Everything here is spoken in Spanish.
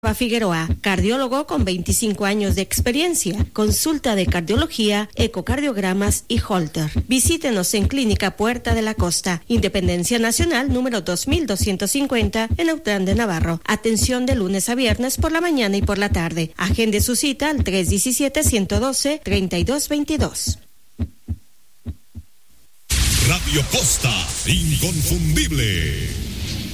Figueroa, cardiólogo con 25 años de experiencia, consulta de cardiología, ecocardiogramas y Holter. Visítenos en Clínica Puerta de la Costa, Independencia Nacional número 2250 en Autlán de Navarro. Atención de lunes a viernes por la mañana y por la tarde. Agende su cita al 317-112-3222. Radio Costa, inconfundible.